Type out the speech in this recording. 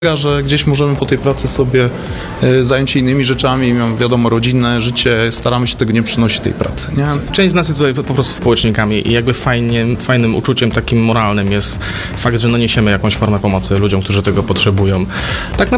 że gdzieś możemy po tej pracy sobie zająć się innymi rzeczami, mam wiadomo, rodzinne życie, staramy się tego nie przynosić tej pracy, nie? Część z nas jest tutaj po prostu społecznikami i jakby fajnym uczuciem takim moralnym jest fakt, że niesiemy jakąś formę pomocy ludziom, którzy tego potrzebują. Tak